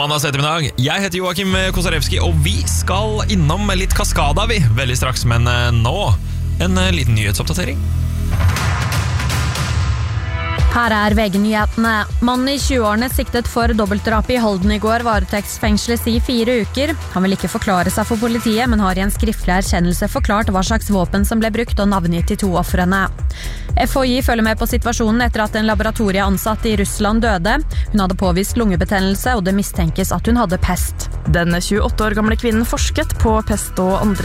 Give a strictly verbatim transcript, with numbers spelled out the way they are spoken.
mandags ettermiddag. Jeg heter Joakim Kosarewski, og vi skal innom litt kaskada vi, veldig straks, men nå en liten nyhetsoppdatering. Her er V G-nyhetene. Mannen i tjueårene siktet for dobbeltdrap i Holden i går varetektsfengsles i fire uker. Han vil ikke forklare seg for politiet, men har i en skriftlig erkjennelse forklart hva slags våpen som ble brukt og navngitt de to ofrene. F H I følger med på situasjonen etter at en laboratorieansatt i Russland døde. Hun hadde påvist lungebetennelse, og det mistenkes at hun hadde pest. Den tjueåtte år gamle kvinnen forsket på pest og andre